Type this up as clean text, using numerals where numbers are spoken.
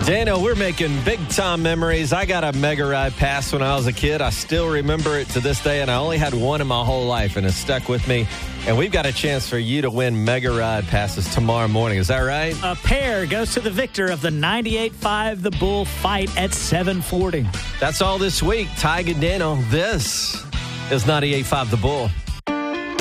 Daniel, we're making big-time memories. I got a Mega Ride pass when I was a kid. I still remember it to this day, and I only had one in my whole life, and it stuck with me. And we've got a chance for you to win Mega Ride passes tomorrow morning. Is that right? A pair goes to the victor of the 98.5 The Bull fight at 740. That's all this week. Tig and Daniel, this is 98.5 The Bull.